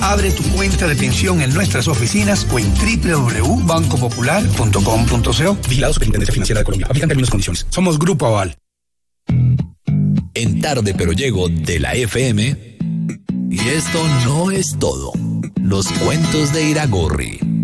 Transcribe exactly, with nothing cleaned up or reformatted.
Abre tu cuenta de pensión en nuestras oficinas o en doble u doble u doble u punto banco popular punto com punto co. Vigilado Superintendencia Financiera de Colombia. Aplican términos y condiciones. Somos Grupo Aval. En Tarde Pero Llego de la F M. Y esto no es todo. Los cuentos de Iragorri.